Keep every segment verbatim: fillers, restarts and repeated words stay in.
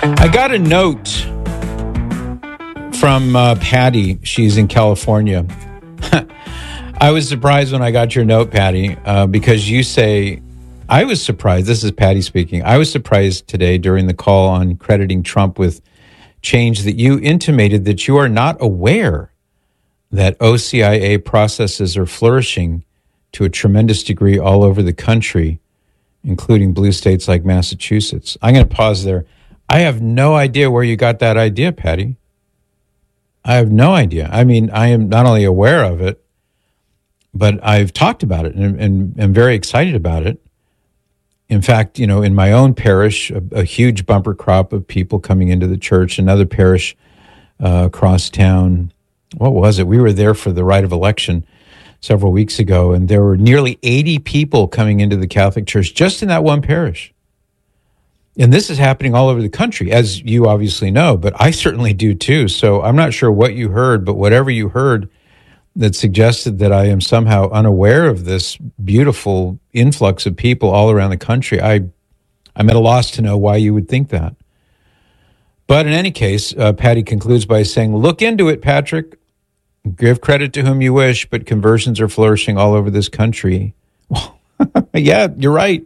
I got a note from uh, Patty. She's in California. I was surprised when I got your note, Patty, uh, because you say, I was surprised. This is Patty speaking. I was surprised today during the call on crediting Trump with change that you intimated that you are not aware that O C I A processes are flourishing to a tremendous degree all over the country, including blue states like Massachusetts. I'm going to pause there. I have no idea where you got that idea, Patty. I have no idea. I mean, I am not only aware of it, but I've talked about it and, and am very excited about it. In fact, you know, in my own parish, a, a huge bumper crop of people coming into the church. Another parish uh, across town, what was it? We were there for the rite of election several weeks ago, and there were nearly eighty people coming into the Catholic Church just in that one parish. And this is happening all over the country, as you obviously know, but I certainly do too. So I'm not sure what you heard, but whatever you heard that suggested that I am somehow unaware of this beautiful influx of people all around the country, I, I'm at a loss to know why you would think that. But in any case, uh, Patty concludes by saying, look into it, Patrick. Give credit to whom you wish, but conversions are flourishing all over this country. Well, yeah, you're right.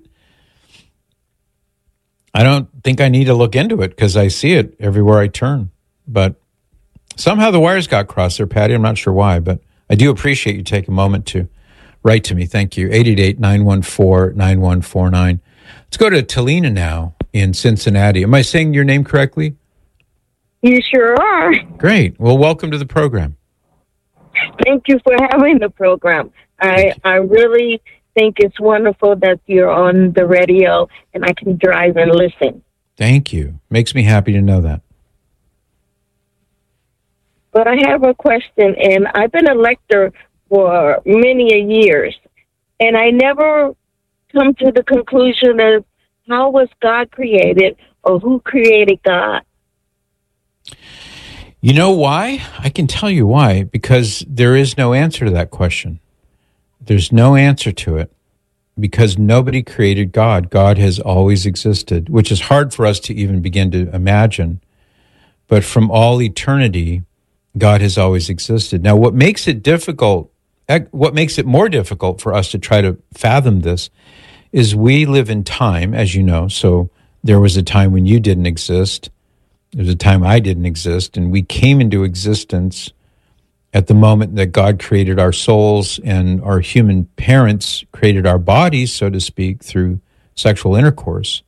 I don't think I need to look into it because I see it everywhere I turn. But somehow the wires got crossed there, Patty. I'm not sure why, but I do appreciate you taking a moment to write to me. Thank you. eight eight eight, nine one four, nine one four nine. Let's go to Talina now in Cincinnati. Am I saying your name correctly? You sure are. Great. Well, welcome to the program. Thank you for having the program. I, I really think it's wonderful that you're on the radio and I can drive and listen. Thank you. Makes me happy to know that. But I have a question, and I've been a lector for many a years, and I never come to the conclusion of how was God created or who created God. You know why? I can tell you why, because there is no answer to that question. There's no answer to it because nobody created God. God has always existed, which is hard for us to even begin to imagine. But from all eternity, God has always existed. Now, what makes it difficult, what makes it more difficult for us to try to fathom this is we live in time, as you know. So there was a time when you didn't exist. There was a time I didn't exist, and we came into existence at the moment that God created our souls, and our human parents created our bodies, so to speak, through sexual intercourse.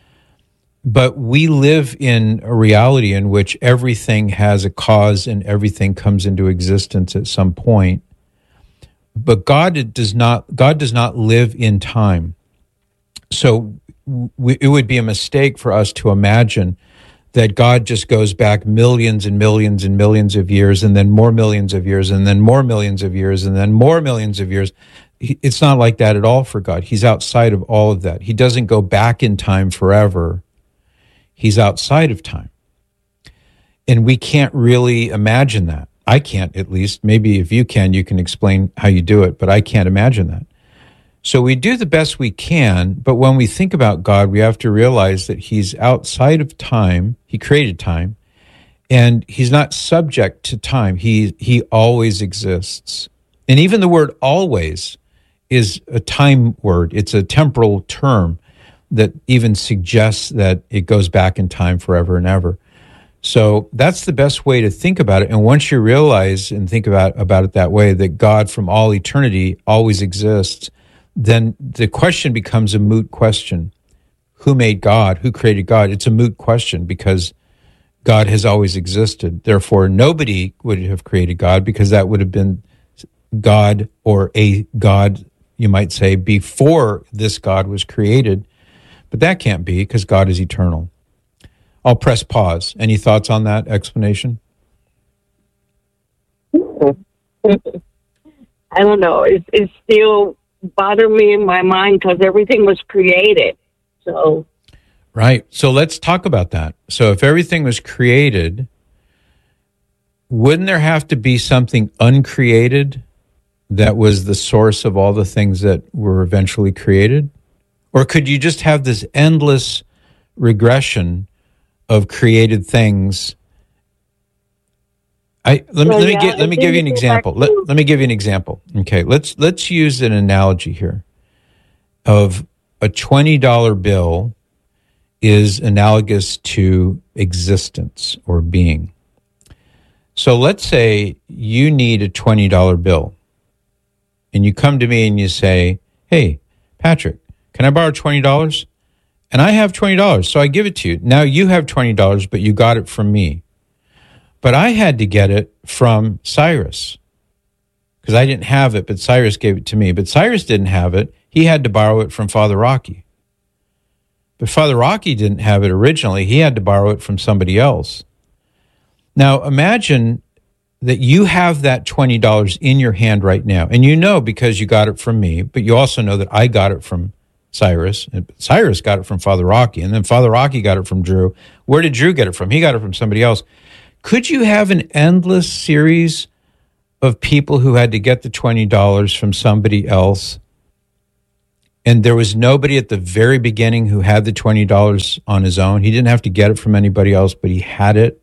But we live in a reality in which everything has a cause and everything comes into existence at some point. But God does not, God does not live in time. So we, it would be a mistake for us to imagine that God just goes back millions and millions and millions of years, and then more millions of years, and then more millions of years, and then more millions of years. It's not like that at all for God. He's outside of all of that. He doesn't go back in time forever. He's outside of time. And we can't really imagine that. I can't, at least. Maybe if you can, you can explain how you do it, but I can't imagine that. So we do the best we can, but when we think about God, we have to realize that he's outside of time. He created time, and he's not subject to time. He he always exists. And even the word always is a time word. It's a temporal term that even suggests that it goes back in time forever and ever. So that's the best way to think about it. And once you realize and think about, about it that way, that God from all eternity always exists, then the question becomes a moot question. Who made God? Who created God? It's a moot question because God has always existed. Therefore, nobody would have created God because that would have been God or a God, you might say, before this God was created. But that can't be because God is eternal. I'll press pause. Any thoughts on that explanation? I don't know. It's, it's still bothers me in my mind because everything was created. So, right. So let's talk about that. So if everything was created, wouldn't there have to be something uncreated that was the source of all the things that were eventually created? Or could you just have this endless regression of created things. I let me Well, let me yeah, get let me I give you an think example. back Let, to- let me give you an example. Okay, let's let's use an analogy here of a twenty dollar bill is analogous to existence or being. So let's say you need a twenty dollar bill and you come to me and you say, "Hey, Patrick, can I borrow twenty dollars?" And I have twenty dollars, so I give it to you. Now you have twenty dollars, but you got it from me. But I had to get it from Cyrus because I didn't have it, but Cyrus gave it to me. But Cyrus didn't have it. He had to borrow it from Father Rocky. But Father Rocky didn't have it originally. He had to borrow it from somebody else. Now imagine that you have that twenty dollars in your hand right now. And you know because you got it from me, but you also know that I got it from Cyrus. And Cyrus got it from Father Rocky. And then Father Rocky got it from Drew. Where did Drew get it from? He got it from somebody else. Could you have an endless series of people who had to get the twenty dollars from somebody else? And there was nobody at the very beginning who had the twenty dollars on his own. He didn't have to get it from anybody else, but he had it.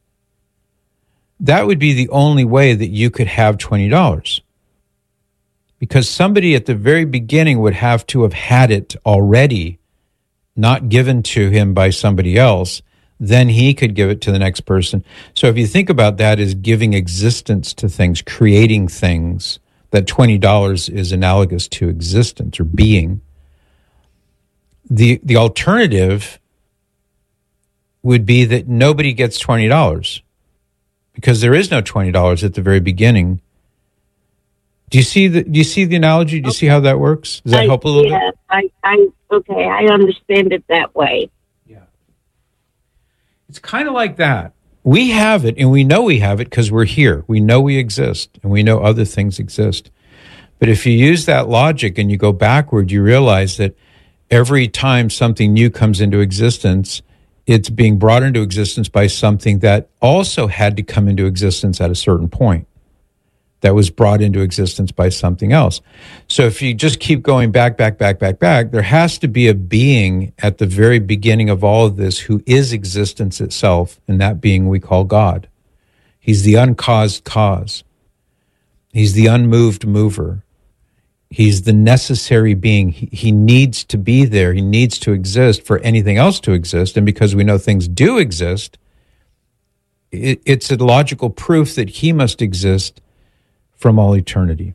That would be the only way that you could have twenty dollars. Because somebody at the very beginning would have to have had it already, not given to him by somebody else. Then he could give it to the next person. So if you think about that as giving existence to things, creating things, that twenty dollars is analogous to existence or being. The, the alternative would be that nobody gets twenty dollars because there is no twenty dollars at the very beginning. Do you see the, do you see the analogy? Do you see how that works? Does that I, help a little yeah, bit? I, I, okay, I understand it that way. Yeah. It's kind of like that. We have it, and we know we have it because we're here. We know we exist, and we know other things exist. But if you use that logic and you go backward, you realize that every time something new comes into existence, it's being brought into existence by something that also had to come into existence at a certain point, that was brought into existence by something else. So if you just keep going back, back, back, back, back, there has to be a being at the very beginning of all of this who is existence itself, and that being we call God. He's the uncaused cause. He's the unmoved mover. He's the necessary being. He, he needs to be there. He needs to exist for anything else to exist. And because we know things do exist, it, it's a logical proof that he must exist from all eternity.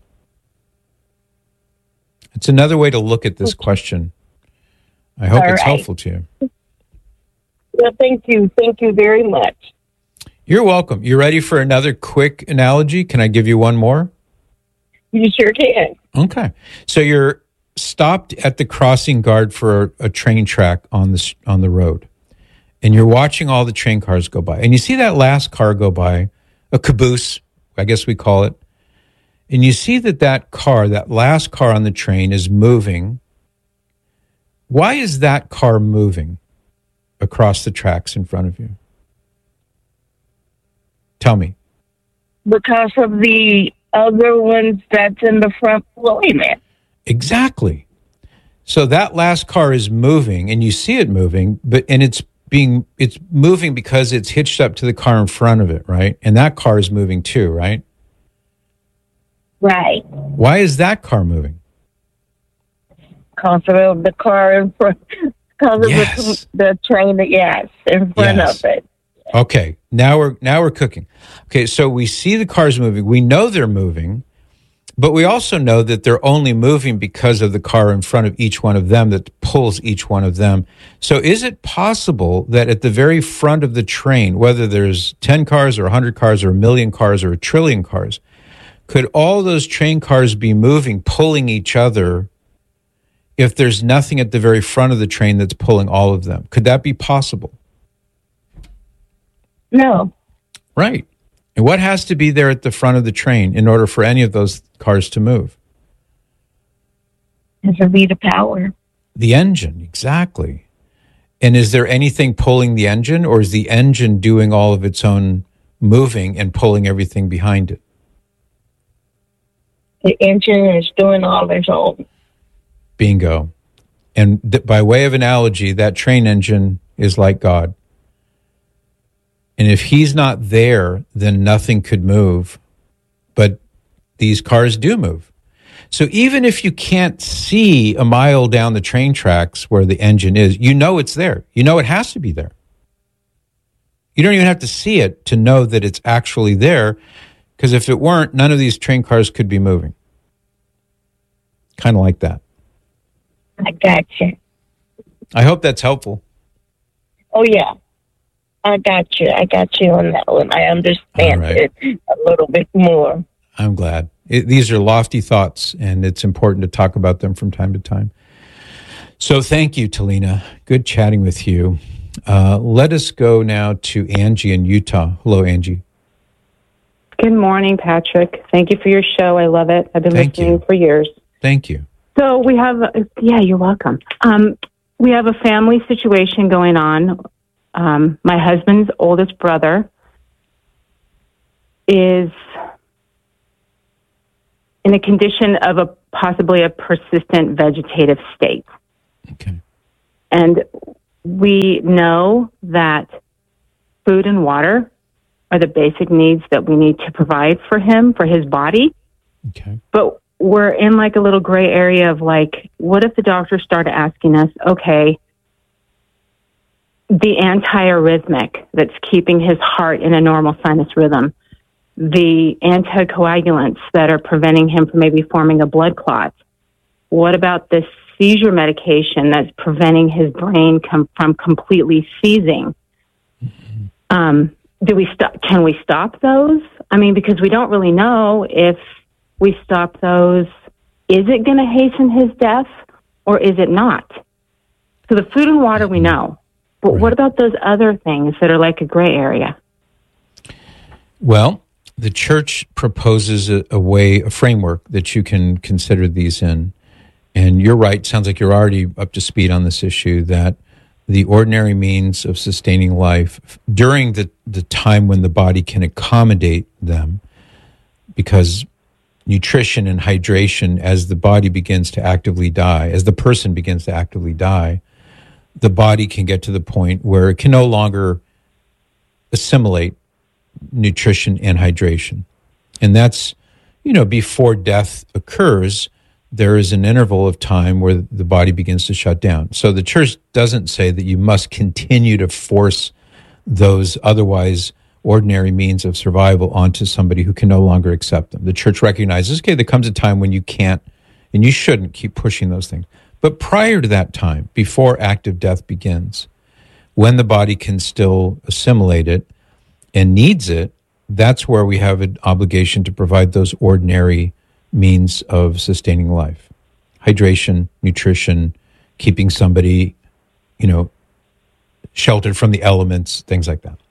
It's another way to look at this question. I hope All it's right. helpful to you. Well, thank you. Thank you very much. You're welcome. You ready for another quick analogy? Can I give you one more? You sure can. Okay. So you're stopped at the crossing guard for a, a train track on the, on the road, and you're watching all the train cars go by. And you see that last car go by, a caboose, I guess we call it. And you see that that car, that last car on the train is moving. Why is that car moving across the tracks in front of you? Tell me. Because of the other ones that's in the front pulling it. Exactly. So that last car is moving, and you see it moving, but and it's being it's moving because it's hitched up to the car in front of it, right? And that car is moving too, right? Right. Why is that car moving? Because of the car in front, because of Yes. the, the train, yes, in front Yes. of it. Okay, now we're now we're cooking. Okay, so we see the cars moving. We know they're moving, but we also know that they're only moving because of the car in front of each one of them that pulls each one of them. So is it possible that at the very front of the train, whether there's ten cars or one hundred cars or a million cars or a trillion cars, could all those train cars be moving, pulling each other, if there's nothing at the very front of the train that's pulling all of them? Could that be possible? No. Right. And what has to be there at the front of the train in order for any of those cars to move? It would be the power. The engine, exactly. And is there anything pulling the engine, or is the engine doing all of its own moving and pulling everything behind it? The engine is doing all its own. Bingo. And th- by way of analogy, that train engine is like God. And if he's not there, then nothing could move. But these cars do move. So even if you can't see a mile down the train tracks where the engine is, you know it's there. You know it has to be there. You don't even have to see it to know that it's actually there, because if it weren't, none of these train cars could be moving. Kind of like that. I got you. I hope that's helpful. Oh, yeah. I got you. I got you on that one. I understand right. it a little bit more. I'm glad. It, these are lofty thoughts, and it's important to talk about them from time to time. So thank you, Talina. Good chatting with you. Uh, let us go now to Angie in Utah. Hello, Angie. Good morning, Patrick. Thank you for your show. I love it. I've been Thank listening you. for years. Thank you. So we have, yeah, you're welcome. Um, we have a family situation going on. Um, my husband's oldest brother is in a condition of a possibly a persistent vegetative state. Okay. And we know that food and water are the basic needs that we need to provide for him, for his body. Okay. But we're in like a little gray area of like, what if the doctor started asking us, okay, the antiarrhythmic that's keeping his heart in a normal sinus rhythm, the anticoagulants that are preventing him from maybe forming a blood clot. What about this seizure medication that's preventing his brain com- from completely seizing? Mm-hmm. Um, do we stop? Can we stop those? I mean, because we don't really know if we stop those. Is it going to hasten his death, or is it not? So the food and water we know, but right. What about those other things that are like a gray area? Well, the church proposes a, a way, a framework that you can consider these in. And you're right, sounds like you're already up to speed on this issue, that the ordinary means of sustaining life during the, the time when the body can accommodate them, because nutrition and hydration, as the body begins to actively die, as the person begins to actively die, the body can get to the point where it can no longer assimilate nutrition and hydration. And that's, you know, before death occurs, there is an interval of time where the body begins to shut down. So the church doesn't say that you must continue to force those otherwise ordinary means of survival onto somebody who can no longer accept them. The church recognizes, okay, there comes a time when you can't and you shouldn't keep pushing those things. But prior to that time, before active death begins, when the body can still assimilate it and needs it, that's where we have an obligation to provide those ordinary means of sustaining life. Hydration, nutrition, keeping somebody, you know, sheltered from the elements, things like that.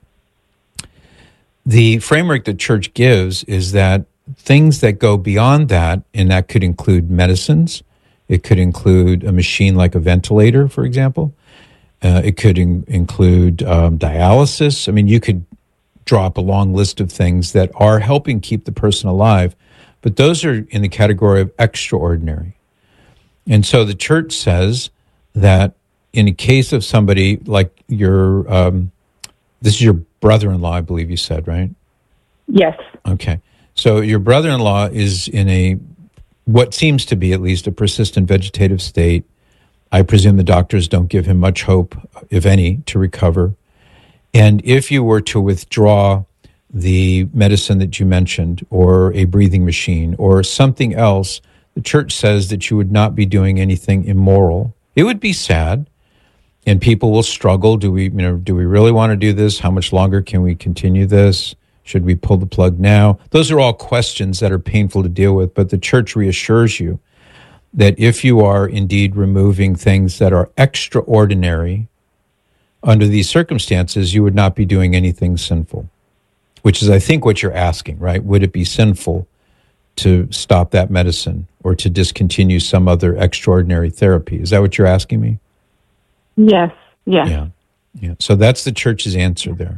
The framework that church gives is that things that go beyond that, and that could include medicines, it could include a machine like a ventilator, for example. Uh, it could in- include um, dialysis. I mean, you could draw up a long list of things that are helping keep the person alive, but those are in the category of extraordinary. And so the church says that in a case of somebody like your, um, this is your brother-in-law, I believe you said, right? Yes. Okay. So your brother-in-law is in a, what seems to be at least a persistent vegetative state. I presume the doctors don't give him much hope, if any, to recover. And if you were to withdraw the medicine that you mentioned, or a breathing machine, or something else, the church says that you would not be doing anything immoral. It would be sad, and people will struggle. Do we, you know, do we really want to do this? How much longer can we continue this? Should we pull the plug now? Those are all questions that are painful to deal with, but the church reassures you that if you are indeed removing things that are extraordinary, under these circumstances, you would not be doing anything sinful, which is, I think, what you're asking, right? Would it be sinful to stop that medicine or to discontinue some other extraordinary therapy? Is that what you're asking me? Yes. Yeah. Yeah. Yeah. So that's the church's answer there,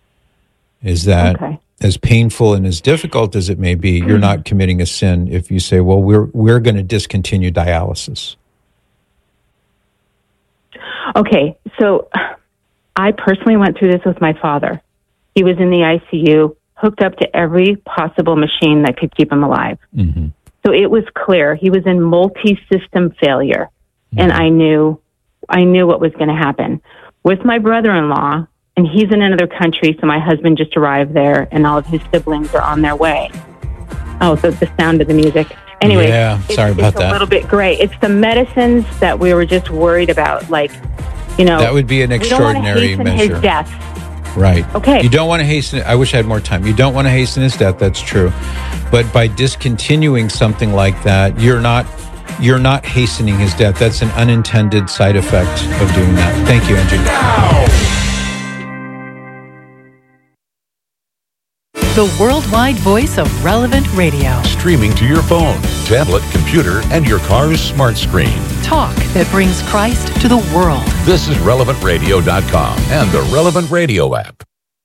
is that okay. As painful and as difficult as it may be, you're not committing a sin if you say, well, we're we're going to discontinue dialysis. Okay. So I personally went through this with my father. He was in the I C U, hooked up to every possible machine that could keep him alive. Mm-hmm. So it was clear he was in multi-system failure, mm-hmm. and I knew, I knew what was going to happen. With my brother-in-law, and he's in another country, so my husband just arrived there, and all of his siblings are on their way. Oh, so the sound of the music. Anyway, yeah, sorry it's, about it's that. a little bit gray. It's the medicines that we were just worried about, like, you know. That would be an extraordinary we don't want to hasten measure. his death. Right. Okay. You don't want to hasten it. I wish I had more time. You don't want to hasten his death. That's true. But by discontinuing something like that, you're not you're not hastening his death. That's an unintended side effect of doing that. Thank you, Angie. The worldwide voice of Relevant Radio. Streaming to your phone, tablet, computer, and your car's smart screen. Talk that brings Christ to the world. This is relevant radio dot com and the Relevant Radio app.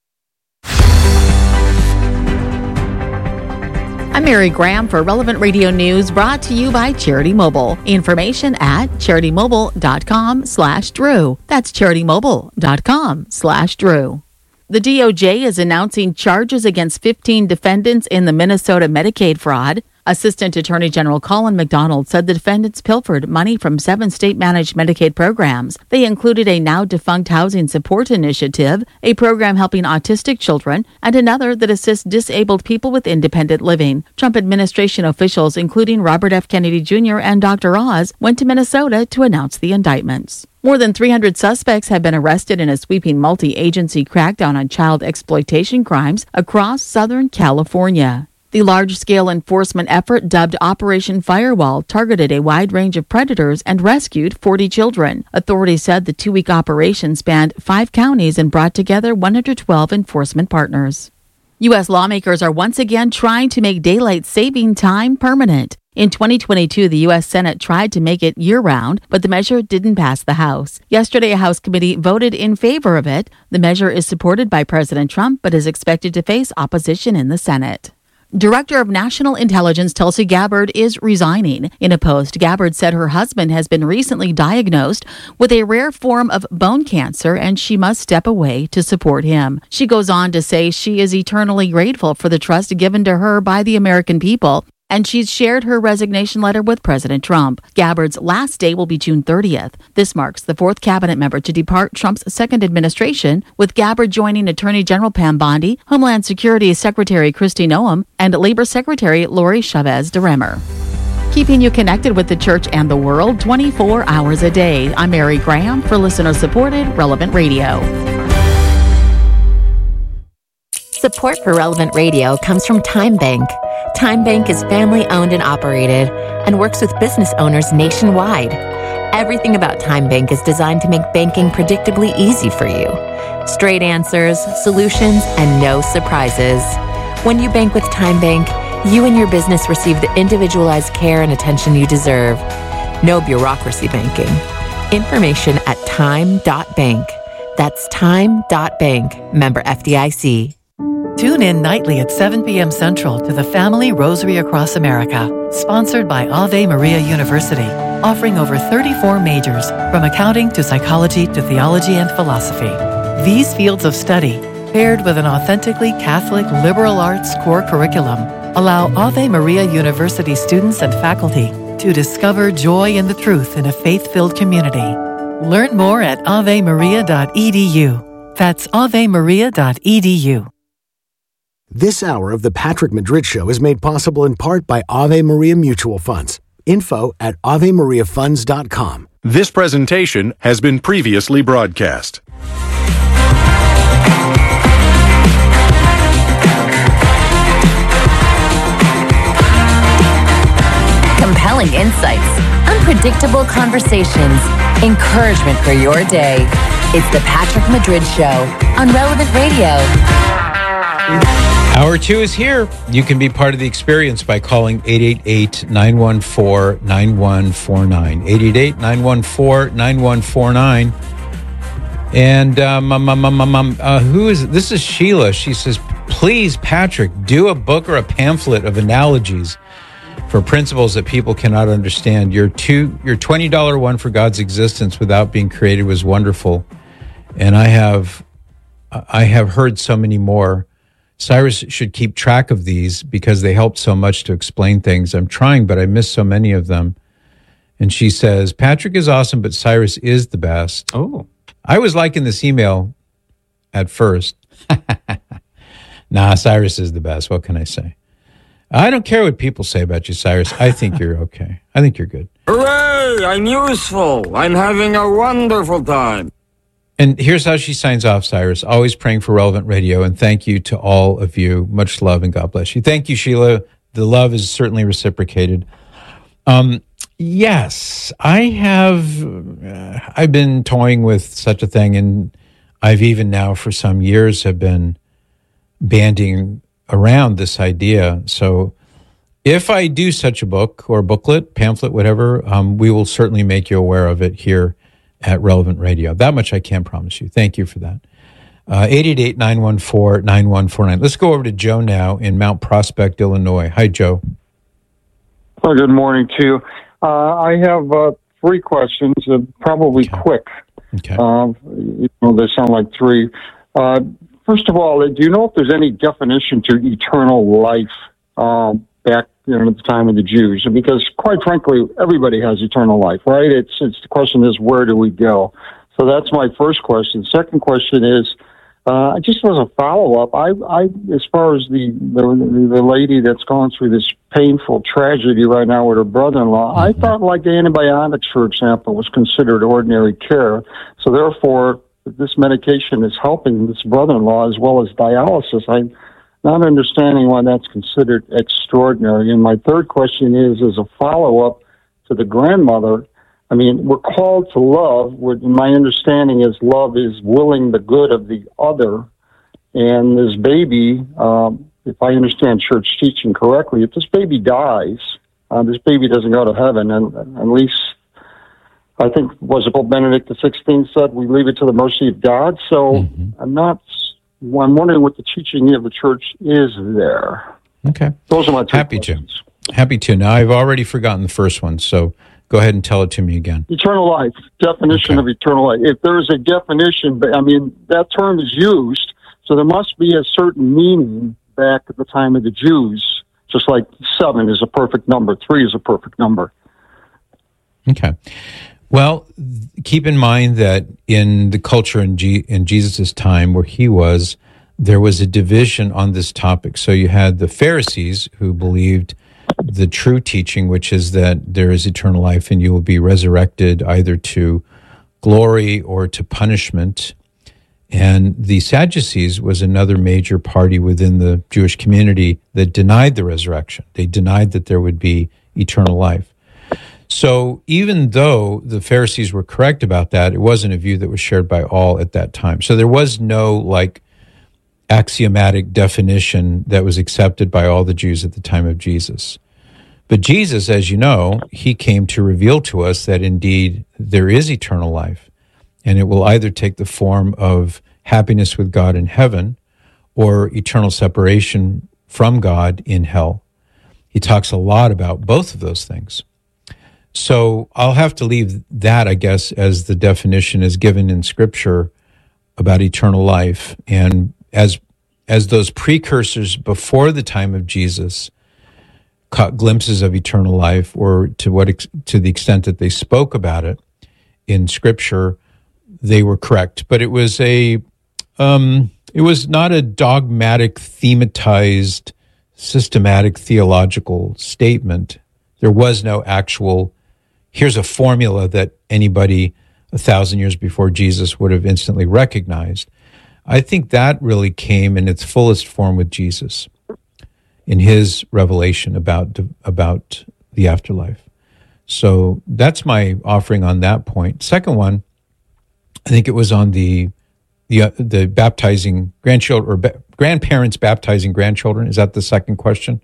I'm Mary Graham for Relevant Radio News, brought to you by Charity Mobile. Information at charity mobile dot com slash Drew. That's charity mobile dot com slash Drew. The D O J is announcing charges against fifteen defendants in the Minnesota Medicaid fraud. Assistant Attorney General Colin McDonald said the defendants pilfered money from seven state-managed Medicaid programs. They included a now-defunct housing support initiative, a program helping autistic children, and another that assists disabled people with independent living. Trump administration officials, including Robert F. Kennedy Junior and Doctor Oz, went to Minnesota to announce the indictments. More than three hundred suspects have been arrested in a sweeping multi-agency crackdown on child exploitation crimes across Southern California. The large-scale enforcement effort, dubbed Operation Firewall, targeted a wide range of predators and rescued forty children. Authorities said the two-week operation spanned five counties and brought together one hundred twelve enforcement partners. U S lawmakers are once again trying to make daylight saving time permanent. In twenty twenty-two, the U S Senate tried to make it year-round, but the measure didn't pass the House. Yesterday, a House committee voted in favor of it. The measure is supported by President Trump, but is expected to face opposition in the Senate. Director of National Intelligence Tulsi Gabbard is resigning. In a post, Gabbard said her husband has been recently diagnosed with a rare form of bone cancer and she must step away to support him. She goes on to say she is eternally grateful for the trust given to her by the American people, and she's shared her resignation letter with President Trump. Gabbard's last day will be June thirtieth. This marks the fourth cabinet member to depart Trump's second administration, with Gabbard joining Attorney General Pam Bondi, Homeland Security Secretary Kristi Noem, and Labor Secretary Lori Chavez DeRemer. Keeping you connected with the church and the world twenty-four hours a day. I'm Mary Graham for listener-supported Relevant Radio. Support for Relevant Radio comes from Time Bank. Time Bank is family-owned and operated and works with business owners nationwide. Everything about Time Bank is designed to make banking predictably easy for you. Straight answers, solutions, and no surprises. When you bank with Time Bank, you and your business receive the individualized care and attention you deserve. No bureaucracy banking. Information at time dot bank. That's time dot bank. Member F D I C. Tune in nightly at seven p.m. Central to the Family Rosary Across America, sponsored by Ave Maria University, offering over thirty-four majors, from accounting to psychology to theology and philosophy. These fields of study, paired with an authentically Catholic liberal arts core curriculum, allow Ave Maria University students and faculty to discover joy in the truth in a faith-filled community. Learn more at ave maria dot e d u. That's ave maria dot e d u. This hour of the Patrick Madrid Show is made possible in part by Ave Maria Mutual Funds. Info at ave maria funds dot com. This presentation has been previously broadcast. Compelling insights, unpredictable conversations, encouragement for your day. It's the Patrick Madrid Show on Relevant Radio. Hour two is here. You can be part of the experience by calling eight eight eight, nine one four, nine one four nine. eight eight eight, nine one four, nine one four nine. And um, um, um, um, um, uh, who is it? This is Sheila. She says, please, Patrick, do a book or a pamphlet of analogies for principles that people cannot understand. Your two, your twenty dollars one for God's existence without being created was wonderful. And I have I have heard so many more. Cyrus should keep track of these because they help so much to explain things. I'm trying, but I miss so many of them. And she says, Patrick is awesome, but Cyrus is the best. Oh. I was liking this email at first. Nah, Cyrus is the best. What can I say? I don't care what people say about you, Cyrus. I think you're okay. I think you're good. Hooray! I'm useful. I'm having a wonderful time. And here's how she signs off, Cyrus. Always praying for Relevant Radio, and thank you to all of you. Much love, and God bless you. Thank you, Sheila. The love is certainly reciprocated. Um, yes, I have. Uh, I've been toying with such a thing, and I've even now for some years have been banding around this idea. So if I do such a book or booklet, pamphlet, whatever, um, we will certainly make you aware of it here at Relevant Radio. That much I can promise you. Thank you for that. Uh, eight eight eight, nine one four, nine one four nine. Let's go over to Joe now in Mount Prospect, Illinois. Hi, Joe. Well, good morning to you. Uh, I have uh, three questions, uh, probably okay. quick. Okay. Uh, you know, they sound like three. Uh, First of all, do you know if there's any definition to eternal life um, back you know, at the time of the Jews? Because, quite frankly, everybody has eternal life, right? It's it's the question is, where do we go? So that's my first question. Second question is, uh, just as a follow-up, I, I as far as the, the the lady that's going through this painful tragedy right now with her brother-in-law, mm-hmm. I thought like antibiotics, for example, was considered ordinary care. So therefore, this medication is helping this brother-in-law as well as dialysis. I'm not understanding why that's considered extraordinary. And my third question is, as a follow-up to the grandmother, I mean, we're called to love. What my understanding is love is willing the good of the other. And this baby, um, if I understand church teaching correctly, if this baby dies, uh, this baby doesn't go to heaven, and at least I think, was it Pope Benedict the sixteenth said, we leave it to the mercy of God. So mm-hmm. I'm not, I'm wondering what the teaching of the church is there. Okay. Those are my two Happy questions. to. Happy to. Now, I've already forgotten the first one, so go ahead and tell it to me again. Eternal life, definition okay. of eternal life. If there is a definition, I mean, that term is used, so there must be a certain meaning back at the time of the Jews, just like seven is a perfect number, three is a perfect number. Okay. Well, keep in mind that in the culture in, G- in Jesus' time where he was, there was a division on this topic. So you had the Pharisees who believed the true teaching, which is that there is eternal life and you will be resurrected either to glory or to punishment. And the Sadducees was another major party within the Jewish community that denied the resurrection. They denied that there would be eternal life. So even though the Pharisees were correct about that, it wasn't a view that was shared by all at that time. So there was no like axiomatic definition that was accepted by all the Jews at the time of Jesus. But Jesus, as you know, he came to reveal to us that indeed there is eternal life, and it will either take the form of happiness with God in heaven or eternal separation from God in hell. He talks a lot about both of those things. So I'll have to leave that, I guess, as the definition is given in Scripture about eternal life. And as as those precursors before the time of Jesus caught glimpses of eternal life, or to what ex- to the extent that they spoke about it in Scripture, they were correct. But it was a um, it was not a dogmatic, thematized, systematic theological statement. There was no actual, here's a formula that anybody a thousand years before Jesus would have instantly recognized. I think that really came in its fullest form with Jesus in his revelation about about the afterlife. So that's my offering on that point. Second one, I think it was on the the uh, the baptizing grandchildren or ba- grandparents baptizing grandchildren. Is that the second question?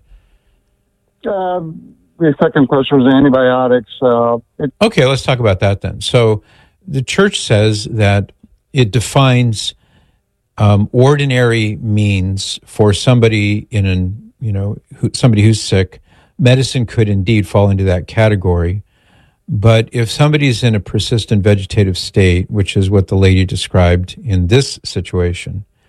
Um, the second question was antibiotics. Uh, it- okay, let's talk about that then. So the church says that it defines um, ordinary means for somebody in an you know who, somebody who's sick. Medicine could indeed fall into that category. But if somebody's in a persistent vegetative state, which is what the lady described in this situation,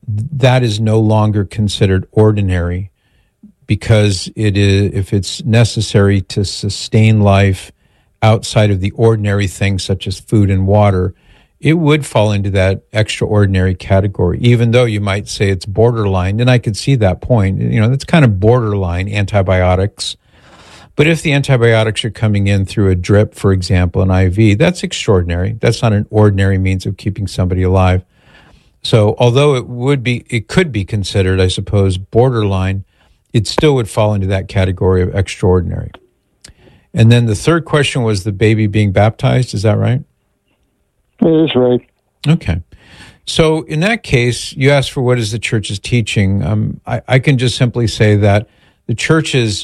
that is no longer considered ordinary, because it is, if it's necessary to sustain life outside of the ordinary things such as food and water, it would fall into that extraordinary category, even though you might say it's borderline. And I could see that point. You know, that's kind of borderline antibiotics. But if the antibiotics are coming in through a drip, for example, an I V, that's extraordinary. That's not an ordinary means of keeping somebody alive. So although it would be, it could be considered, I suppose, borderline, it still would fall into that category of extraordinary. And then the third question was the baby being baptized. Is that right? It is right. Okay. So in that case, you asked for what is the church's teaching. Um, I, I can just simply say that the church's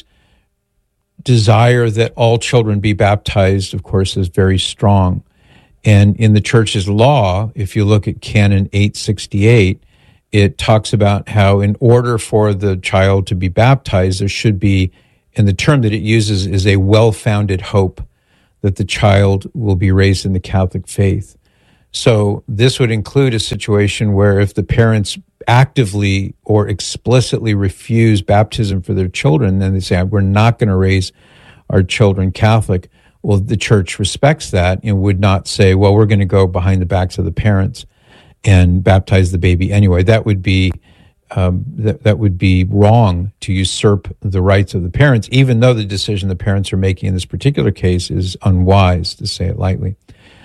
desire that all children be baptized, of course, is very strong. And in the church's law, if you look at Canon eight sixty-eight, it talks about how in order for the child to be baptized, there should be, and the term that it uses is a well-founded hope that the child will be raised in the Catholic faith. So this would include a situation where if the parents actively or explicitly refuse baptism for their children, then they say, we're not going to raise our children Catholic. Well, the church respects that and would not say, well, we're going to go behind the backs of the parents and baptize the baby anyway. That would be um, that, that would be wrong to usurp the rights of the parents, even though the decision the parents are making in this particular case is unwise, to say it lightly.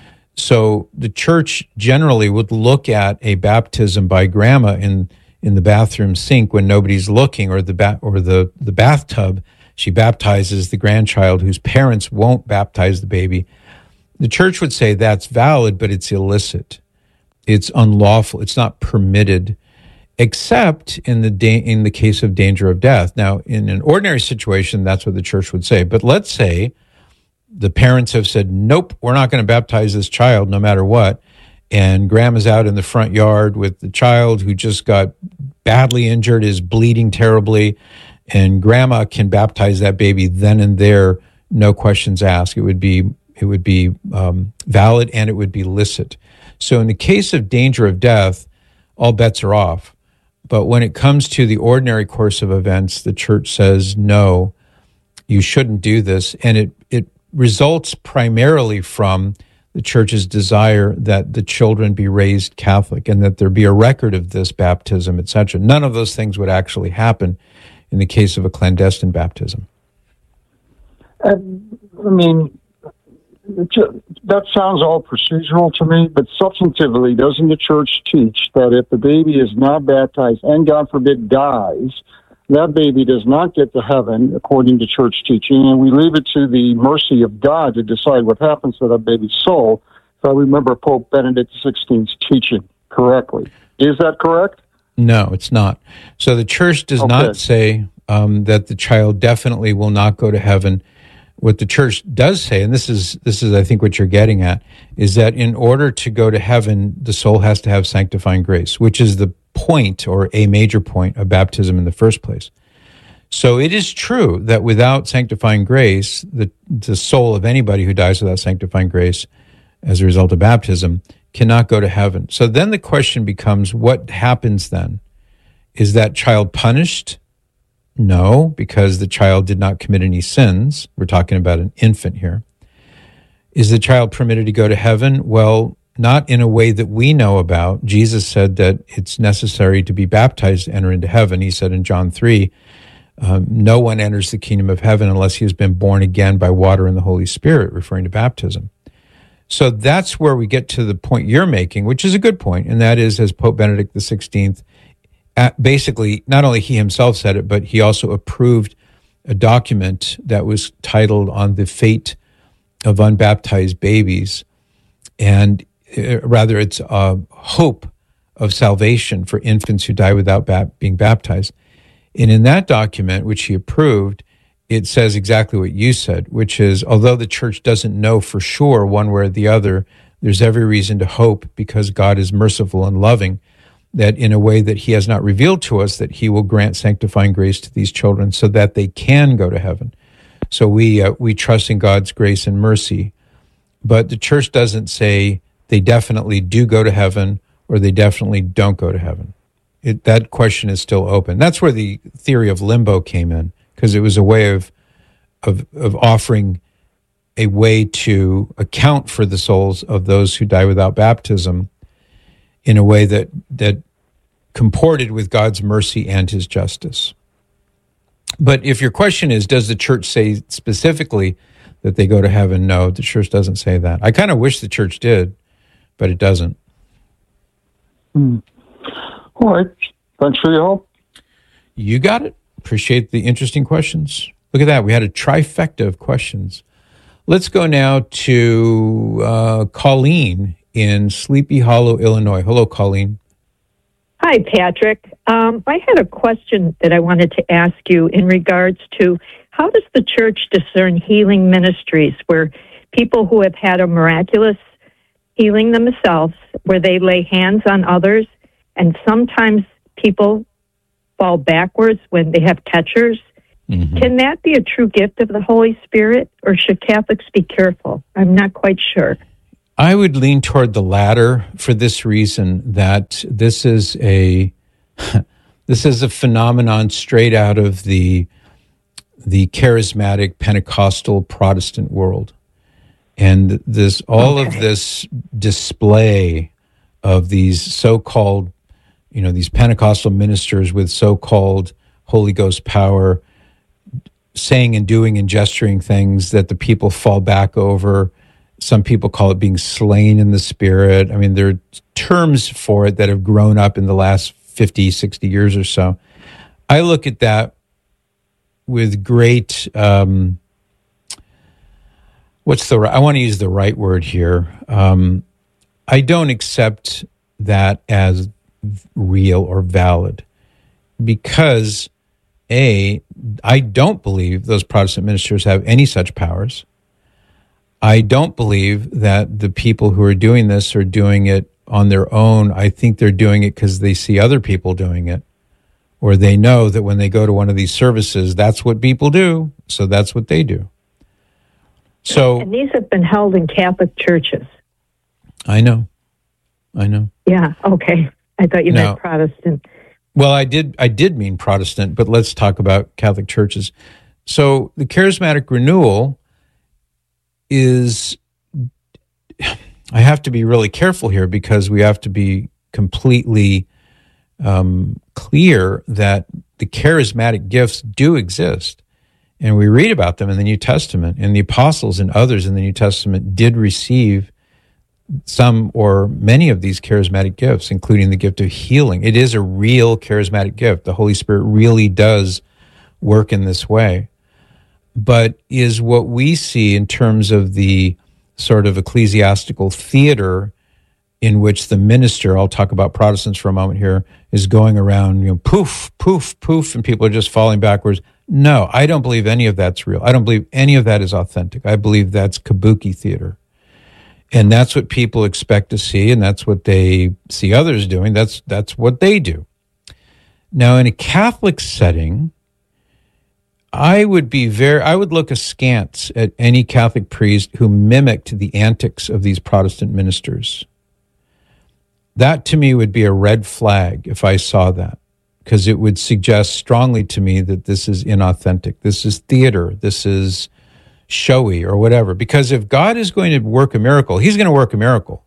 So the church generally would look at a baptism by grandma in, in the bathroom sink when nobody's looking, or the ba- or the, the bathtub. She baptizes the grandchild whose parents won't baptize the baby. The church would say that's valid, but it's illicit. It's unlawful. It's not permitted, except in the da- in the case of danger of death. Now, in an ordinary situation, that's what the church would say. But let's say the parents have said, nope, we're not going to baptize this child no matter what. And grandma's out in the front yard with the child who just got badly injured, is bleeding terribly, and grandma can baptize that baby then and there, no questions asked. It would be it would be um, valid, and it would be licit. So in the case of danger of death, all bets are off. But when it comes to the ordinary course of events, the church says, no, you shouldn't do this. And it, it results primarily from the church's desire that the children be raised Catholic and that there be a record of this baptism, et cetera. None of those things would actually happen in the case of a clandestine baptism. Uh, I mean, that sounds all procedural to me, but substantively, doesn't the church teach that if the baby is not baptized and, God forbid, dies, that baby does not get to heaven, according to church teaching, and we leave it to the mercy of God to decide what happens to that baby's soul, if I remember Pope Benedict the sixteenth's teaching correctly. Is that correct? No, it's not. So the church does okay. not say um, that the child definitely will not go to heaven. What the church does say, and this is, this is I think what you're getting at, is that in order to go to heaven, the soul has to have sanctifying grace, which is the point, or a major point, of baptism in the first place. So it is true that without sanctifying grace, the, the soul of anybody who dies without sanctifying grace as a result of baptism cannot go to heaven. So then the question becomes, what happens then? Is that child punished? No, because the child did not commit any sins. We're talking about an infant here. Is the child permitted to go to heaven? Well, not in a way that we know about. Jesus said that it's necessary to be baptized to enter into heaven. He said in John three, um, no one enters the kingdom of heaven unless he has been born again by water and the Holy Spirit, referring to baptism. So that's where we get to the point you're making, which is a good point, and that is, as Pope Benedict the sixteenth, basically, not only he himself said it, but he also approved a document that was titled On the Fate of Unbaptized Babies, and uh, rather it's a hope of salvation for infants who die without ba- being baptized. And in that document, which he approved, it says exactly what you said, which is, although the church doesn't know for sure one way or the other, there's every reason to hope, because God is merciful and loving, that in a way that he has not revealed to us, that he will grant sanctifying grace to these children so that they can go to heaven. So we uh, we trust in God's grace and mercy. But the church doesn't say they definitely do go to heaven or they definitely don't go to heaven. It, that question is still open. That's where the theory of limbo came in, because it was a way of, of of offering a way to account for the souls of those who die without baptism in a way that that comported with God's mercy and his justice. But if your question is, does the church say specifically that they go to heaven? No, the church doesn't say that. I kind of wish the church did, but it doesn't. Hmm. All right. Thanks for your help. You got it. Appreciate the interesting questions. Look at that. We had a trifecta of questions. Let's go now to uh, Colleen in Sleepy Hollow, Illinois. Hello, Colleen. Hi, Patrick. Um, I had a question that I wanted to ask you in regards to how does the church discern healing ministries where people who have had a miraculous healing themselves, where they lay hands on others, and sometimes people fall backwards when they have catchers. Mm-hmm. Can that be a true gift of the Holy Spirit, or should Catholics be careful? I'm not quite sure. I would lean toward the latter for this reason, that this is a this is a phenomenon straight out of the the charismatic Pentecostal Protestant world. And this all okay. of this display of these so-called, you know, these Pentecostal ministers with so-called Holy Ghost power, saying and doing and gesturing things that the people fall back over. Some people call it being slain in the Spirit. I mean, there are terms for it that have grown up in the last fifty, sixty years or so. I look at that with great, um, what's the, I want to use the right word here. Um, I don't accept that as real or valid because, A, I don't believe those Protestant ministers have any such powers. I don't believe that the people who are doing this are doing it on their own. I think they're doing it because they see other people doing it, or they know that when they go to one of these services, that's what people do, so that's what they do. So, and these have been held in Catholic churches. I know. I know. Yeah, okay. I thought you now, meant Protestant. Well, I did I did mean Protestant, but let's talk about Catholic churches. So the charismatic renewal is, I have to be really careful here because we have to be completely um, clear that the charismatic gifts do exist. And we read about them in the New Testament, and the apostles and others in the New Testament did receive some or many of these charismatic gifts, including the gift of healing. It is a real charismatic gift. The Holy Spirit really does work in this way. But is what we see in terms of the sort of ecclesiastical theater in which the minister, I'll talk about Protestants for a moment here, is going around, you know, poof, poof, poof, and people are just falling backwards. No, I don't believe any of that's real. I don't believe any of that is authentic. I believe that's kabuki theater. And that's what people expect to see, and that's what they see others doing. That's that's what they do. Now, in a Catholic setting, I would be very, I would look askance at any Catholic priest who mimicked the antics of these Protestant ministers. That to me would be a red flag if I saw that, because it would suggest strongly to me that this is inauthentic. This is theater. This is showy or whatever. Because if God is going to work a miracle, he's going to work a miracle.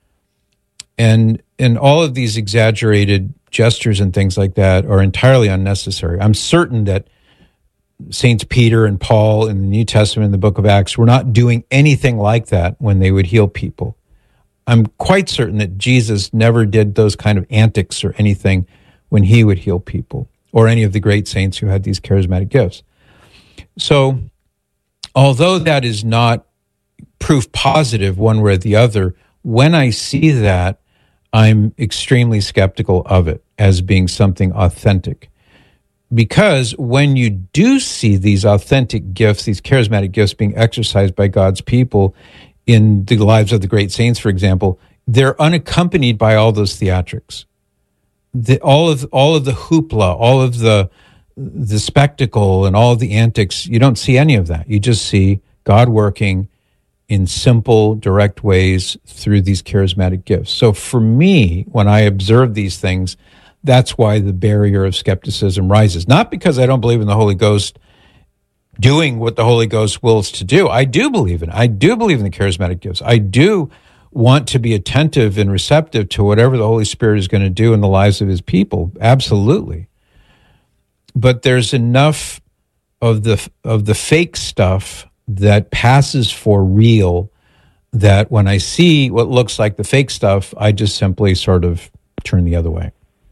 And and all of these exaggerated gestures and things like that are entirely unnecessary. I'm certain that Saints Peter and Paul in the New Testament, in the book of Acts, were not doing anything like that when they would heal people. I'm quite certain that Jesus never did those kind of antics or anything when he would heal people, or any of the great saints who had these charismatic gifts. So, although that is not proof positive one way or the other, when I see that, I'm extremely skeptical of it as being something authentic. Because when you do see these authentic gifts, these charismatic gifts being exercised by God's people in the lives of the great saints, for example, they're unaccompanied by all those theatrics. The, all of all of the hoopla, all of the the spectacle and all of the antics, you don't see any of that. You just see God working in simple, direct ways through these charismatic gifts. So for me, when I observe these things, that's why the barrier of skepticism rises. Not because I don't believe in the Holy Ghost doing what the Holy Ghost wills to do. I do believe in it. I do believe in the charismatic gifts. I do want to be attentive and receptive to whatever the Holy Spirit is going to do in the lives of his people. Absolutely. But there's enough of the of the fake stuff that passes for real that when I see what looks like the fake stuff, I just simply sort of turn the other way.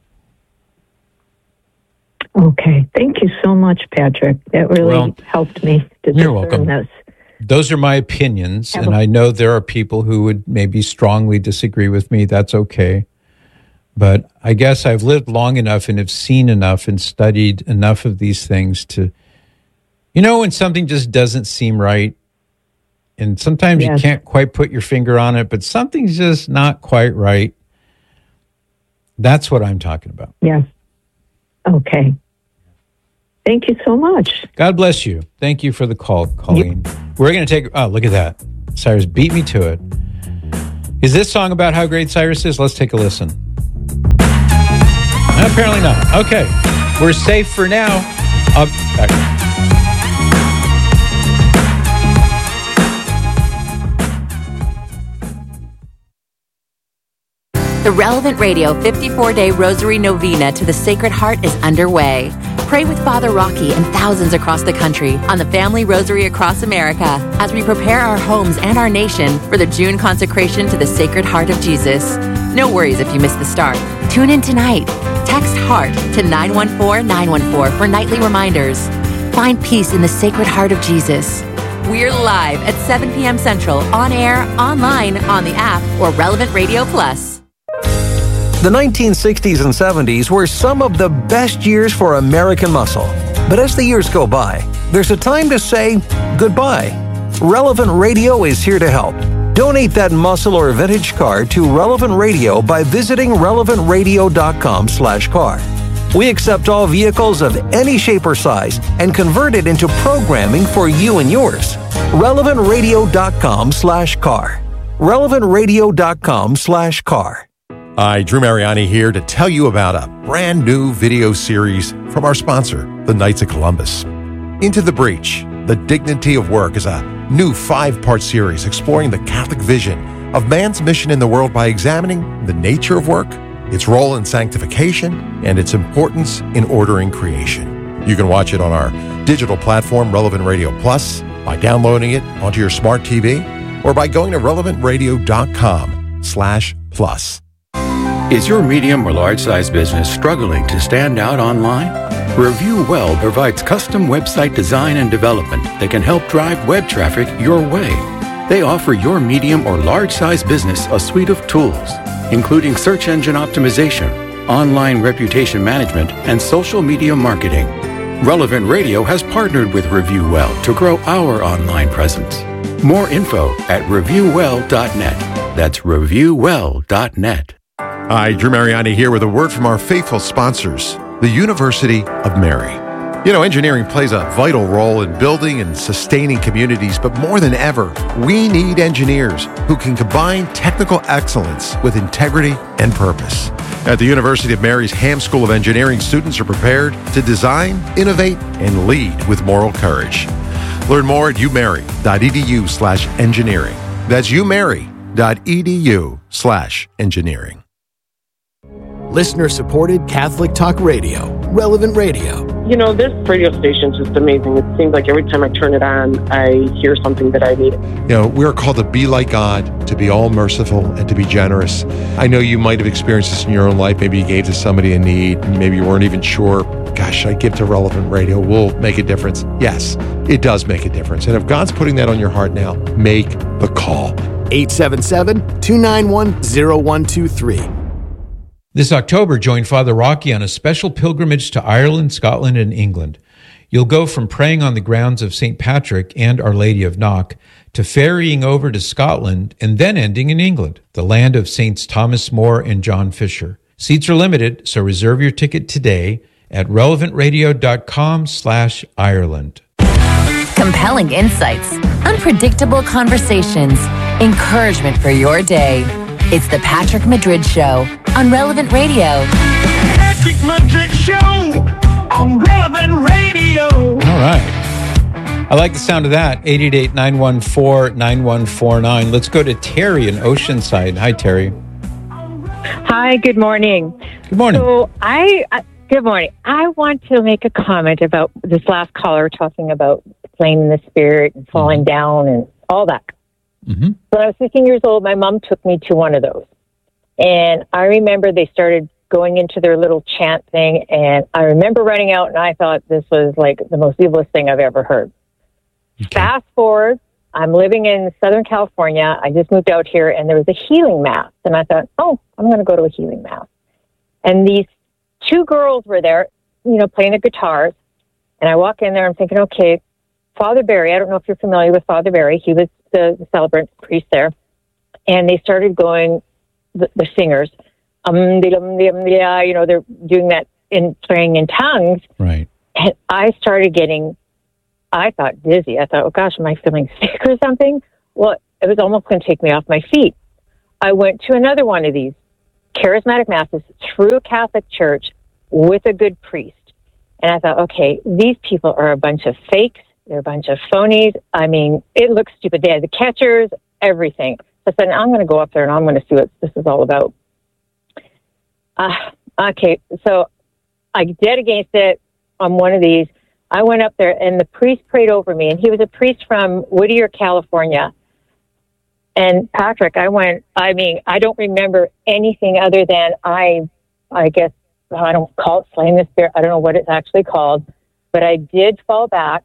Okay. Thank you so much, Patrick. That really well, helped me to you're welcome. This. Those are my opinions, and I know there are people who would maybe strongly disagree with me. That's okay. But I guess I've lived long enough and have seen enough and studied enough of these things to, you know, when something just doesn't seem right, and sometimes yes. you can't quite put your finger on it, but something's just not quite right. That's what I'm talking about. Yes. Okay. Thank you so much. God bless you. Thank you for the call, Colleen. Yep. We're going to take... Oh, look at that. Cyrus beat me to it. Is this song about how great Cyrus is? Let's take a listen. No, apparently not. Okay. We're safe for now. Up back. The Relevant Radio fifty-four day Rosary Novena to the Sacred Heart is underway. Pray with Father Rocky and thousands across the country on the Family Rosary Across America as we prepare our homes and our nation for the June consecration to the Sacred Heart of Jesus. No worries if you miss the start. Tune in tonight. Text HEART to nine one four nine one four for nightly reminders. Find peace in the Sacred Heart of Jesus. We're live at seven p.m. Central, on air, online, on the app, or Relevant Radio Plus. The nineteen sixties and seventies were some of the best years for American muscle. But as the years go by, there's a time to say goodbye. Relevant Radio is here to help. Donate that muscle or vintage car to Relevant Radio by visiting relevant radio dot com slash car. We accept all vehicles of any shape or size and convert it into programming for you and yours. relevant radio dot com slash car. relevant radio dot com slash car. Hi, Drew Mariani here to tell you about a brand new video series from our sponsor, the Knights of Columbus. Into the Breach, The Dignity of Work is a new five-part series exploring the Catholic vision of man's mission in the world by examining the nature of work, its role in sanctification, and its importance in ordering creation. You can watch it on our digital platform, Relevant Radio Plus, by downloading it onto your smart T V, or by going to relevant radio dot com slash plus. Is your medium or large-size business struggling to stand out online? Review Well provides custom website design and development that can help drive web traffic your way. They offer your medium or large-size business a suite of tools, including search engine optimization, online reputation management, and social media marketing. Relevant Radio has partnered with Review Well to grow our online presence. More info at review well dot net. That's review well dot net. Hi, Drew Mariani here with a word from our faithful sponsors, the University of Mary. You know, engineering plays a vital role in building and sustaining communities, but more than ever, we need engineers who can combine technical excellence with integrity and purpose. At the University of Mary's Ham School of Engineering, students are prepared to design, innovate, and lead with moral courage. Learn more at umary.edu slash engineering. That's umary.edu slash engineering. Listener-supported Catholic Talk Radio, Relevant Radio. You know, this radio station is just amazing. It seems like every time I turn it on, I hear something that I need. You know, we're called to be like God, to be all merciful, and to be generous. I know you might have experienced this in your own life. Maybe you gave to somebody in need. Maybe you weren't even sure, gosh, I give to Relevant Radio. Will make a difference. Yes, it does make a difference. And if God's putting that on your heart now, make the call. eight seven seven, two nine one, zero one two three. This October, join Father Rocky on a special pilgrimage to Ireland, Scotland, and England. You'll go from praying on the grounds of Saint Patrick and Our Lady of Knock to ferrying over to Scotland and then ending in England, the land of Saints Thomas More and John Fisher. Seats are limited, so reserve your ticket today at relevant radio dot com slash Ireland. Compelling insights, unpredictable conversations, encouragement for your day. It's the Patrick Madrid Show on Relevant Radio. I like the sound of that. eight eight eight, nine one four, nine one four nine. Let's go to Terry in Oceanside. Hi, Terry. Hi, good morning. Good morning. So I, I good morning. I want to make a comment about this last caller talking about playing in the spirit and falling mm-hmm. down and all that. Mm-hmm. When I was fifteen years old, my mom took me to one of those. And I remember they started going into their little chant thing, and I remember running out, and I thought this was like the most evilest thing I've ever heard. Okay. Fast forward, I'm living in Southern California. I just moved out here, and there was a healing mass. And I thought, oh, I'm going to go to a healing mass. And these two girls were there, you know, playing the guitars. And I walk in there, I'm thinking, okay, Father Barry, I don't know if you're familiar with Father Barry. He was the, the celebrant priest there. And they started going, the, the singers, um, you know, they're doing that in playing in tongues. Right. And I started getting, I thought dizzy. I thought, oh gosh, am I feeling sick or something? Well, it was almost going to take me off my feet. I went to another one of these charismatic masses through a Catholic church with a good priest. And I thought, okay, these people are a bunch of fakes. They're a bunch of phonies. I mean, it looks stupid. They had the catchers, everything. So I said, I'm going to go up there and I'm going to see what this is all about. Uh, okay, so I did against it on one of these. I went up there and the priest prayed over me, and he was a priest from Whittier, California. And Patrick, I went, I mean, I don't remember anything other than I, I guess, I don't call it slaying the spirit. I don't know what it's actually called, but I did fall back.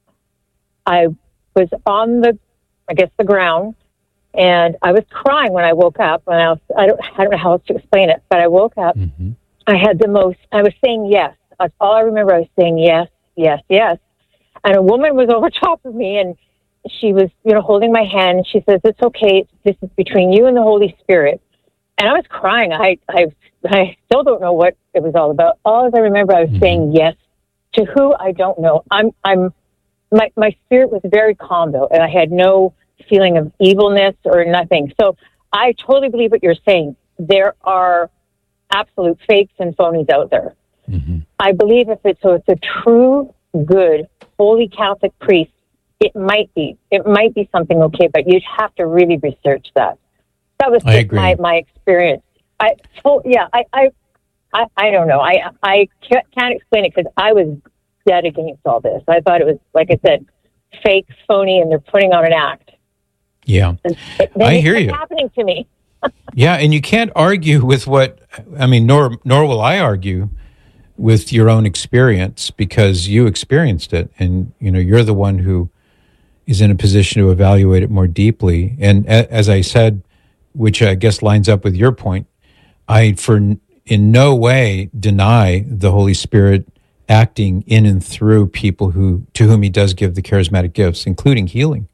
I was on the, I guess, the ground. And I was crying when I woke up. And I, was, I don't, I don't know how else to explain it, but I woke up. Mm-hmm. I had the most. I was saying yes. That's all I remember. I was saying yes, yes, yes. And a woman was over top of me, and she was, you know, holding my hand. And she says, "It's okay. This is between you and the Holy Spirit." And I was crying. I, I, I still don't know what it was all about. All I remember, I was mm-hmm. saying yes to who I don't know. I'm, I'm. My my spirit was very calm though, and I had no feeling of evilness or nothing. So I totally believe what you're saying. There are absolute fakes and phonies out there. Mm-hmm. I believe if it's so it's a true, good, holy Catholic priest, it might be. It might be something okay, but you'd have to really research that. That was just my, my experience. I oh yeah, I I, I, I don't know. I I can't, can't explain it because I was dead against all this. I thought it was, like I said, fake, phony, and they're putting on an act. Yeah, and it, I hear you. It's happening to me. Yeah, and you can't argue with what, I mean, nor nor will I argue with your own experience because you experienced it, and you know you're the one who is in a position to evaluate it more deeply. And a, as I said, which I guess lines up with your point, I for in no way deny the Holy Spirit acting in and through people who to whom He does give the charismatic gifts, including healing.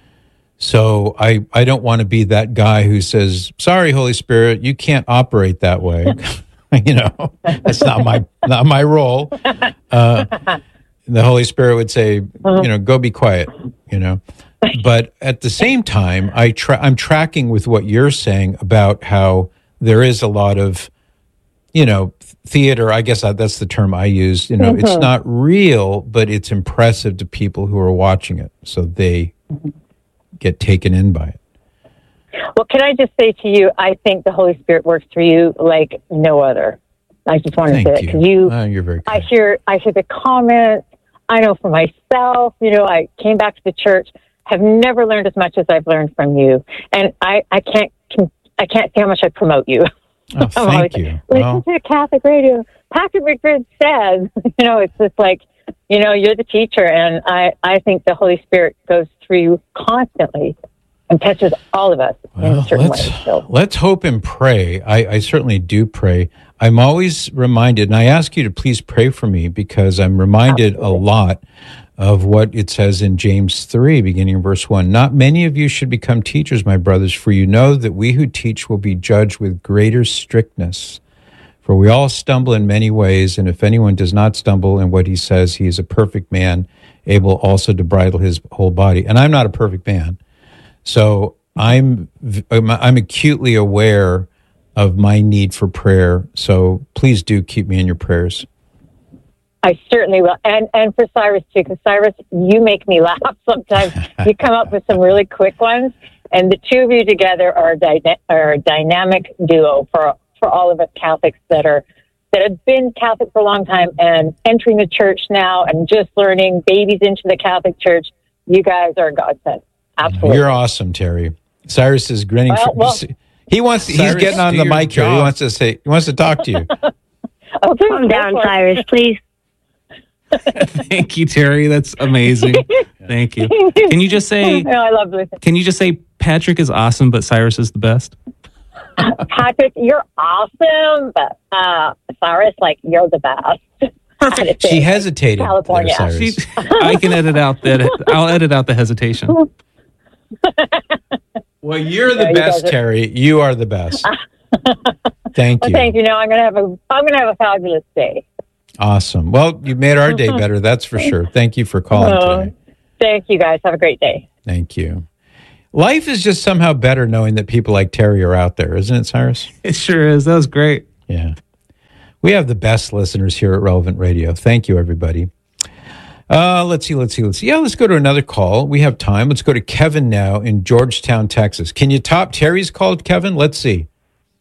So I, I don't want to be that guy who says, sorry, Holy Spirit, you can't operate that way. You know, that's not my not my role. Uh, the Holy Spirit would say, you know, go be quiet, you know. But at the same time, I tra- I'm tracking with what you're saying about how there is a lot of, you know, theater. I guess that's the term I use. You know, mm-hmm. It's not real, but it's impressive to people who are watching it. So they get taken in by it. Well, can I just say to you, I think the Holy Spirit works through you like no other. I just want to Thank say you. it. You, oh, you're very kind. I hear, I hear the comments. I know for myself, you know, I came back to the church, have never learned as much as I've learned from you. And I, I can't, I can't say how much I promote you. Oh, thank you. Listen well, to Catholic radio. Patrick Madrid says, you know, it's just like, you know, you're the teacher. And I, I think the Holy Spirit goes through you constantly and touches all of us well, in certain let's, ways. So. Let's hope and pray. I, I certainly do pray. I'm always reminded, and I ask you to please pray for me because I'm reminded Absolutely. a lot of what it says in James three, beginning in verse one. Not many of you should become teachers, my brothers, for you know that we who teach will be judged with greater strictness. For we all stumble in many ways, and if anyone does not stumble in what he says, he is a perfect man, able also to bridle his whole body. And I'm not a perfect man. So I'm I'm acutely aware of my need for prayer. So please do keep me in your prayers. I certainly will. And and for Cyrus, too, because Cyrus, you make me laugh sometimes. You come up with some really quick ones, and the two of you together are a, dyna- are a dynamic duo for for all of us Catholics that are that have been Catholic for a long time and entering the church now and just learning, babies into the Catholic Church. You guys are a godsend. Absolutely. You're awesome, Terry. Cyrus is grinning. Well, for, well, he wants. He's Cyrus, getting on the mic here. He wants to say. He wants to talk to you. Oh, please, Calm down, Cyrus, please. Thank you, Terry. That's amazing. Thank you. Can you just say? No, I love listening. Can you just say Patrick is awesome, but Cyrus is the best? Patrick, you're awesome, but uh, Cyrus, like, you're the best. Perfect. She hesitated. California. There, Cyrus. She, I can edit out that. I'll edit out the hesitation. Well, you're the Yeah, you best, guys are- Terry. You are the best. Thank Well, you. thank you. No, I'm gonna have a I'm gonna have a fabulous day. Awesome. Well, you made our day better. That's for sure. Thank you for calling Oh, today. Thank you, guys. Have a great day. Thank you. Life is just somehow better knowing that people like Terry are out there, isn't it, Cyrus? It sure is. That was great. Yeah. We have the best listeners here at Relevant Radio. Thank you, everybody. Uh, let's see, let's see, let's see. Yeah, let's go to another call. We have time. Let's go to Kevin now in Georgetown, Texas. Can you top Terry's call, Kevin? Let's see.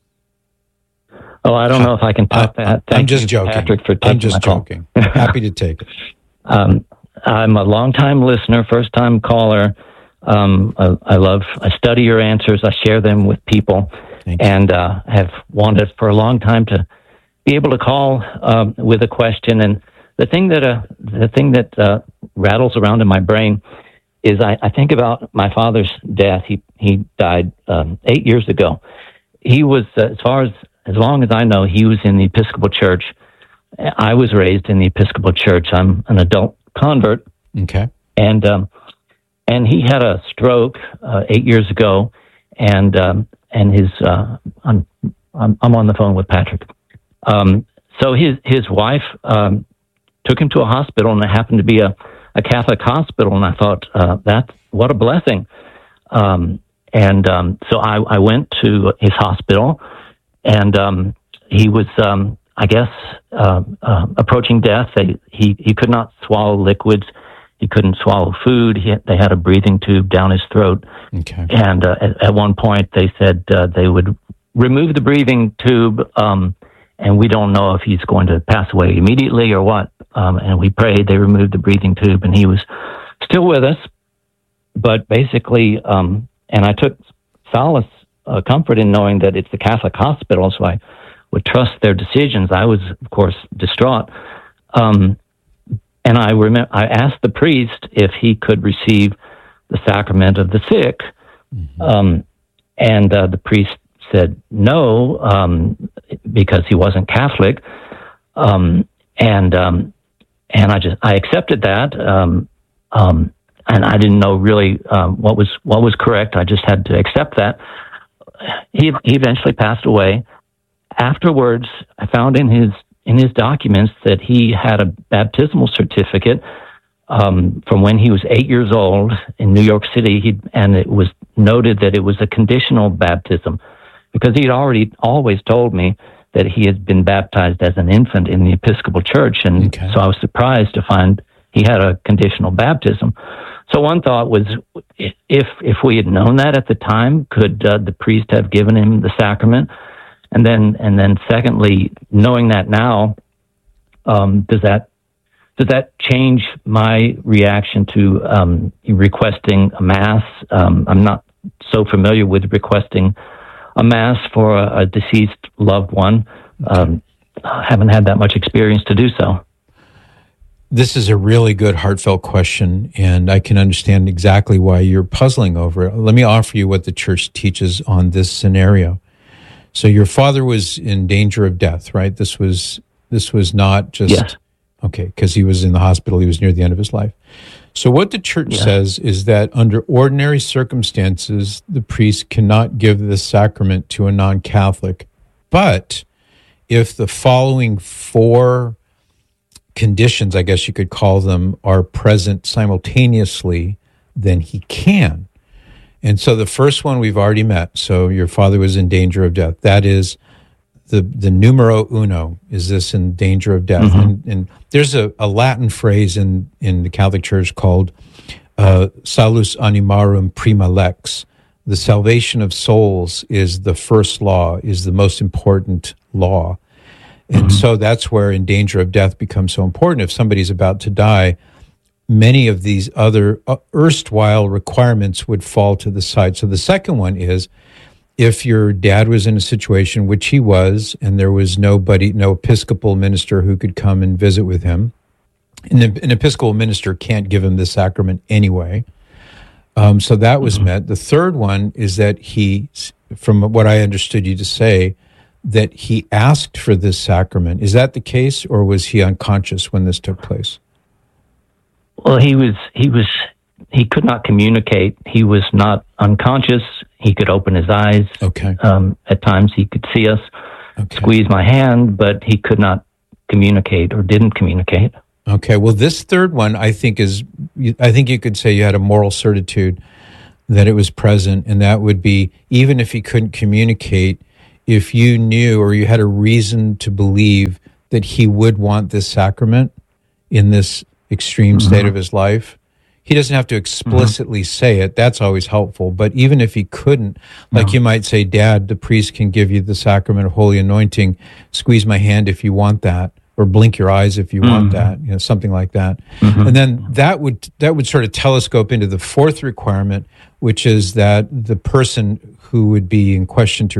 Oh, I don't know if I can top that. I'm Thank just you, joking. Patrick, for taking I'm just my call. joking. Happy to take it. Um, I'm a longtime listener, first-time caller. Um, I, I love, I study your answers. I share them with people, and uh, have wanted for a long time to be able to call um, with a question. And the thing that uh, the thing that uh, rattles around in my brain is I, I think about my father's death. He he died um, eight years ago. He was, uh, as far as as long as I know, he was in the Episcopal Church. I was raised in the Episcopal Church. I'm an adult convert. Okay. And um, and he had a stroke uh, eight years ago, and um, and his uh, I'm, I'm I'm on the phone with Patrick. Um, so his his wife um, took him to a hospital, and it happened to be a, a Catholic hospital. And I thought, uh, that's what a blessing. Um, and um, so I, I went to his hospital, and um, he was, um, I guess, uh, uh, approaching death. They, he he could not swallow liquids. He couldn't swallow food. He, they had a breathing tube down his throat. Okay. And uh, at, at one point, they said uh, they would remove the breathing tube, um, and we don't know if he's going to pass away immediately or what. Um, and we prayed. They removed the breathing tube, and he was still with us. But basically, um, and I took solace, uh, comfort in knowing that it's the Catholic hospital, so I would trust their decisions. I was, of course, distraught. Um, and I remember I asked the priest if he could receive the sacrament of the sick. Mm-hmm. Um, and uh, the priest said no, um, because he wasn't Catholic. Um, and um, and I just I accepted that. Um, um, and I didn't know really um, what was what was correct. I just had to accept that. He he eventually passed away. Afterwards, I found in his in his documents that he had a baptismal certificate um, from when he was eight years old in New York City. He and it was noted that it was a conditional baptism, because he'd already always told me that he had been baptized as an infant in the Episcopal Church, and okay. so I was surprised to find he had a conditional baptism. So one thought was, if if we had known that at the time, could uh, the priest have given him the sacrament? And then, and then, secondly, knowing that now, um, does that does that change my reaction to um, requesting a mass? Um, I'm not so familiar with requesting a mass for a, a deceased loved one. Um, I haven't had that much experience to do so. This is a really good, heartfelt question, and I can understand exactly why you're puzzling over it. Let me offer you what the church teaches on this scenario. So your father was in danger of death, right? This was this was not just yes. okay, because he was in the hospital. He was near the end of his life. So what the church yeah. says is that under ordinary circumstances, the priest cannot give this sacrament to a non-Catholic. But if the following four conditions, I guess you could call them, are present simultaneously, then he can. And so the first one we've already met. So your father was in danger of death. That is the, the numero uno is this in danger of death. Mm-hmm. And, and there's a, a Latin phrase in, in the Catholic Church called uh, salus animarum prima lex. The salvation of souls is the first law, is the most important law. And mm-hmm. so that's where in danger of death becomes so important. If somebody's about to die, many of these other uh, erstwhile requirements would fall to the side. So the second one is, if your dad was in a situation, which he was, and there was nobody, no Episcopal minister who could come and visit with him, and an Episcopal minister can't give him the sacrament anyway. Um, so that was mm-hmm. met. The third one is that he, from what I understood you to say, that he asked for this sacrament. Is that the case, or was he unconscious when this took place? Well, he was, he was, he could not communicate. He was not unconscious. He could open his eyes. Okay. Um, at times he could see us, okay. squeeze my hand, but he could not communicate or didn't communicate. Okay. Well, this third one, I think is, I think you could say you had a moral certitude that it was present, and that would be, even if he couldn't communicate, if you knew or you had a reason to believe that he would want this sacrament in this extreme mm-hmm. state of his life, he doesn't have to explicitly mm-hmm. say it. That's always helpful. But even if he couldn't, like no. you might say, Dad, the priest can give you the sacrament of holy anointing. Squeeze my hand if you want that, or blink your eyes if you mm-hmm. want that, you know, something like that. Mm-hmm. And then that would that would sort of telescope into the fourth requirement, which is that the person who would be in question to